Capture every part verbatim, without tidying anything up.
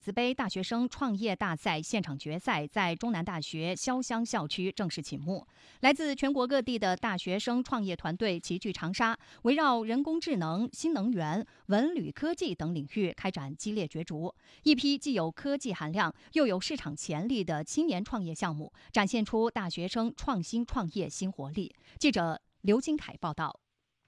子杯大学生创业大赛现场决赛在中南大学潇湘校区正式启幕。来自全国各地的大学生创业团队齐聚长沙，围绕人工智能、新能源、文旅科技等领域开展激烈角逐。一批既有科技含量又有市场潜力的青年创业项目，展现出大学生创新创业新活力。记者刘金凯报道。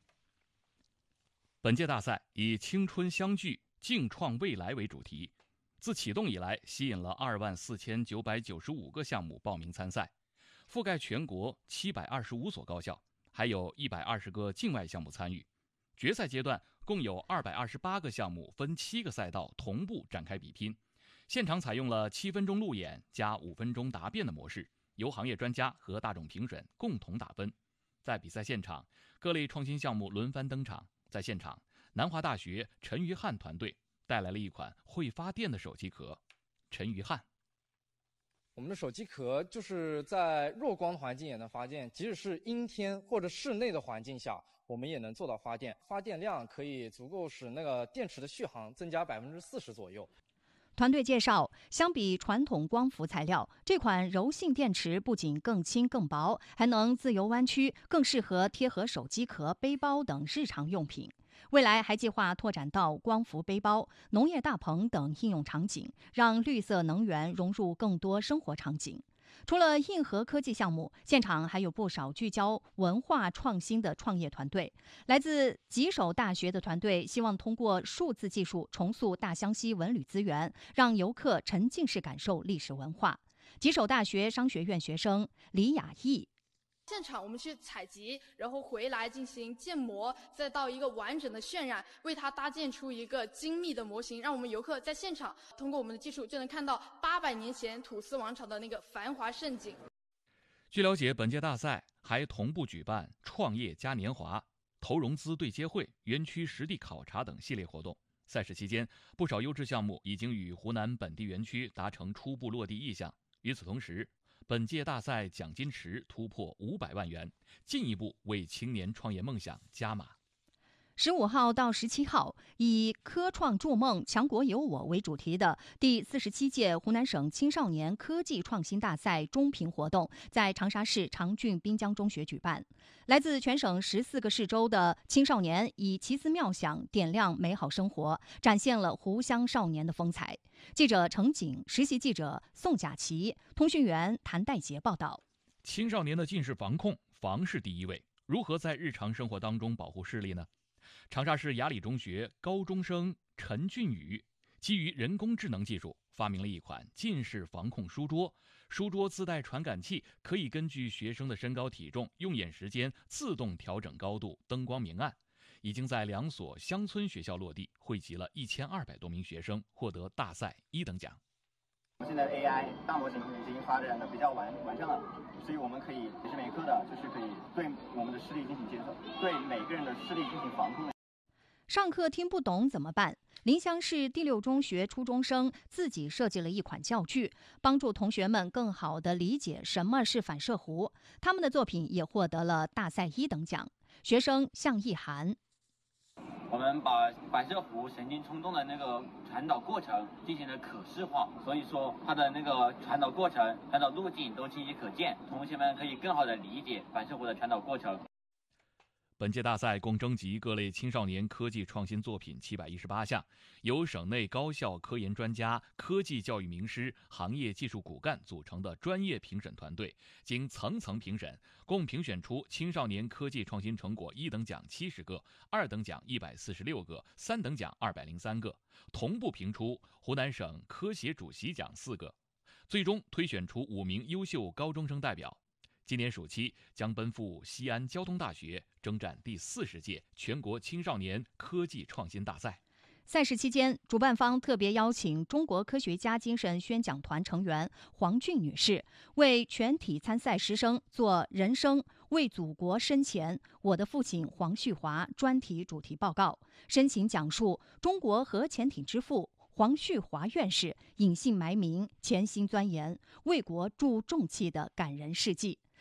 本届大赛以青春相聚、竞创未来为主题。自启动以来，吸引了二万四千九百九十五个项目报名参赛，覆盖全国七百二十五所高校，还有一百二十个境外项目参与。决赛阶段共有二百二十八个项目分七个赛道同步展开比拼，现场采用了七分钟路演加五分钟答辩的模式，由行业专家和大众评审共同打分。在比赛现场，各类创新项目轮番登场。在现场，南华大学陈于汉团队带来了一款会发电的手机壳。陈于汉， 我们的手机壳就是在弱光环境也能发电，即使是阴天或者室内的环境下，我们也能做到发电。发电量可以足够使那个电池的续航增加百分之四十左右。 团队介绍，相比传统光伏材料，这款柔性电池不仅更轻更薄，还能自由弯曲，更适合贴合手机壳、背包等日常用品。未来还计划拓展到光伏背包、农业大棚等应用场景，让绿色能源融入更多生活场景。除了硬核科技项目，现场还有不少聚焦文化创新的创业团队。来自吉首大学的团队希望通过数字技术重塑大湘西文旅资源，让游客沉浸式感受历史文化。吉首大学商学院学生李雅艺， 现场我们去采集，然后回来进行建模，再到一个完整的渲染，为它搭建出一个精密的模型，让我们游客在现场通过我们的技术就能看到八百年前土司王朝的那个繁华盛景。 据了解，本届大赛还同步举办创业嘉年华、投融资对接会、园区实地考察等系列活动。赛事期间，不少优质项目已经与湖南本地园区达成初步落地意向。与此同时，本届大赛奖金池突破五百万元，进一步为青年创业梦想加码。 十五号到十七号，以“科创筑梦，强国有我”为主题的第四十七届湖南省青少年科技创新大赛中评活动在长沙市长郡滨江中学举办。来自全省十四个市州的青少年以奇思妙想点亮美好生活，展现了湖湘少年的风采。记者程景、实习记者宋佳琪、通讯员谭代杰报道。 青少年的近视防控，防是第一位，如何在日常生活当中保护视力呢？长沙市雅礼中学高中生陈俊宇基于人工智能技术发明了一款近视防控书桌，书桌自带传感器，可以根据学生的身高体重、用眼时间自动调整高度、灯光明暗。已经在两所乡村学校落地，汇集了一千二百多名学生，获得大赛一等奖。 现在的 A I 大模型已经发展的比较完完善了，所以我们可以每时每刻的，就是可以对我们的视力进行监测，对每个人的视力进行防控。 上课听不懂怎么办？临湘市第六中学初中生自己设计了一款教具，帮助同学们更好地理解什么是反射弧。他们的作品也获得了大赛一等奖。学生向一涵， 我们把反射弧神经冲动的那个传导过程进行了可视化，所以说它的那个传导过程、传导路径都清晰可见，同学们可以更好地理解反射弧的传导过程。 本届大赛共征集各类青少年科技创新作品七百一十八项，由省内高校科研专家、科技教育名师、行业技术骨干组成的专业评审团队，经层层评审，共评选出青少年科技创新成果一等奖七十个，二等奖一百四十六个，三等奖二百零三个，同步评出湖南省科协主席奖四个，最终推选出五名优秀高中生代表。今年暑期将奔赴西安交通大学征战第四十届全国青少年科技创新大赛。 赛事期间，主办方特别邀请中国科学家精神宣讲团成员黄俊女士，为全体参赛师生做人生为祖国深前我的父亲黄旭华专题主题报告，深情讲述中国核潜艇之父黄旭华院士隐姓埋名、潜心钻研、为国铸重器的感人事迹。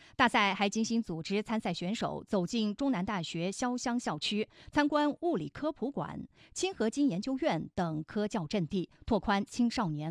大赛还精心组织参赛选手走进中南大学潇湘校区，参观物理科普馆、亲和金研究院等科教阵地，拓宽青少年